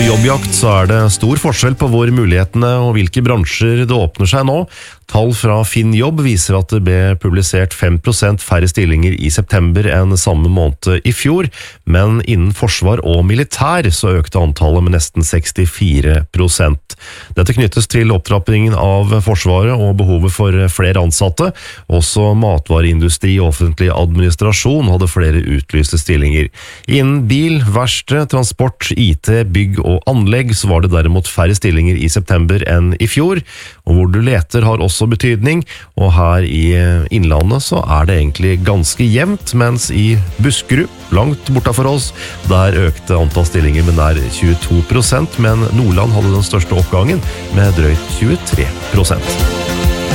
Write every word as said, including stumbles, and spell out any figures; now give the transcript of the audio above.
På jobbjakt så er det stor forskjell på hvor mulighetene og hvilke bransjer det åpner seg nå. Tall fra Finn Jobb viser at det ble publisert fem prosent færre stillinger i september enn samme måned i fjor, men innen forsvar og militær så økte antallet med nesten sekstifire prosent. Dette knyttes til opptrappingen av forsvaret og behovet for flere ansatte. Også matvareindustri og offentlig administrasjon hadde flere utlyste stillinger. Innen bil, verksted, transport, I T, bygg og anlegg så var det derimot færre stillinger i september enn i fjor, og hvor du leter har også betydning, og her i Innlandet så er det egentlig ganske jevnt, mens i Buskerud, langt borta for oss, der økte antall stillinger med nær tjueto prosent, men Nordland hadde den største oppgangen med drøyt tjuetre prosent.